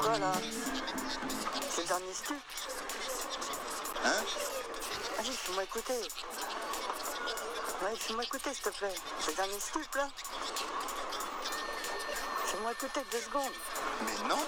quoi là? C'est le dernier stup. Hein? Vas-y, fais-moi écouter. Ouais, fais-moi écouter s'il te plaît. C'est le dernier stup là. Fais-moi écouter 2 secondes. Mais non!